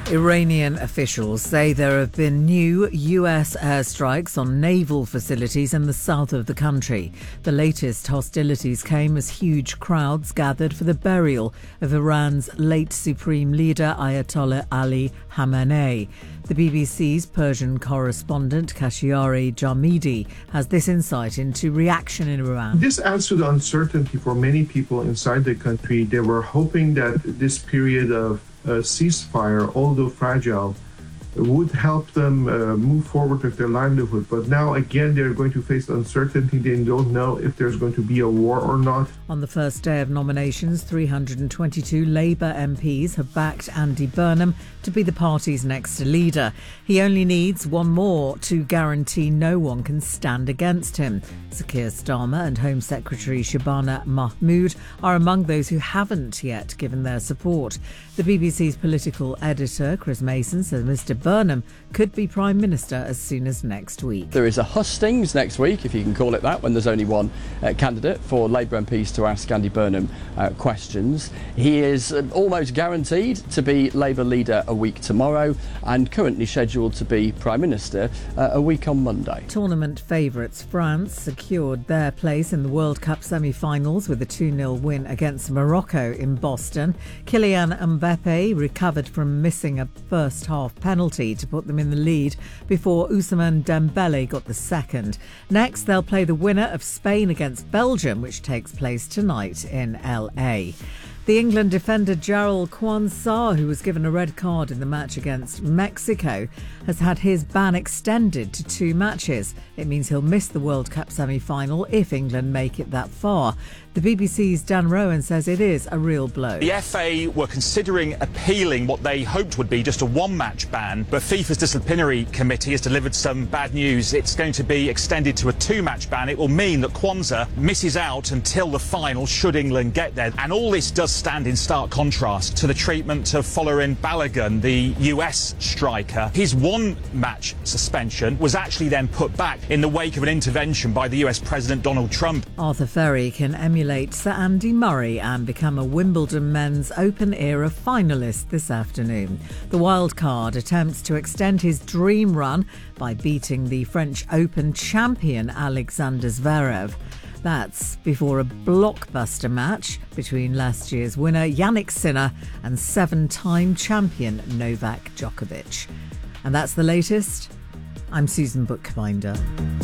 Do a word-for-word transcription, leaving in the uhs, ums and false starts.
Iranian officials say there have been new U S airstrikes on naval facilities in the south of the country. The latest hostilities came as huge crowds gathered for the burial of Iran's late supreme leader Ayatollah Ali Khamenei. The B B C's Persian correspondent Khashayari Jamidi has this insight into reaction in Iran. This adds to the uncertainty for many people inside the country. They were hoping that this period of uh, ceasefire, although fragile, would help them uh, move forward with their livelihood. But now, again, they're going to face uncertainty. They don't know if there's going to be a war or not. On the first day of nominations, three hundred twenty-two Labour M Ps have backed Andy Burnham to be the party's next leader. He only needs one more to guarantee no one can stand against him. Sir Keir Starmer and Home Secretary Shabana Mahmood are among those who haven't yet given their support. The B B C's political editor, Chris Mason, says Mr Burnham could be Prime Minister as soon as next week. There is a hustings next week, if you can call it that, when there's only one uh, candidate for Labour M Ps to ask Andy Burnham uh, questions. He is uh, almost guaranteed to be Labour leader a week tomorrow and currently scheduled to be Prime Minister uh, a week on Monday. Tournament favourites France secured their place in the World Cup semi-finals with a two nil win against Morocco in Boston. Kylian Mbappe recovered from missing a first-half penalty to put them in the lead before Ousmane Dembele got the second. Next, they'll play the winner of Spain against Belgium, which takes place tonight in L A. The England defender Jarrell Quansah, who was given a red card in the match against Mexico, has had his ban extended to two matches. It means he'll miss the World Cup semi-final if England make it that far. The B B C's Dan Rowan says it is a real blow. The F A were considering appealing what they hoped would be just a one-match ban, but FIFA's disciplinary committee has delivered some bad news. It's going to be extended to a two-match ban. It will mean that Quansah misses out until the final, should England get there. And all this does stand in stark contrast to the treatment of Folarin Balogun, the U S striker. His one-match suspension was actually then put back in the wake of an intervention by the U S President Donald Trump. Arthur Ferry can emulate Sir Andy Murray and become a Wimbledon Men's Open era finalist this afternoon. The wild card attempts to extend his dream run by beating the French Open champion Alexander Zverev. That's before a blockbuster match between last year's winner Yannick Sinner and seven-time champion Novak Djokovic. And that's the latest. I'm Susan Bookbinder.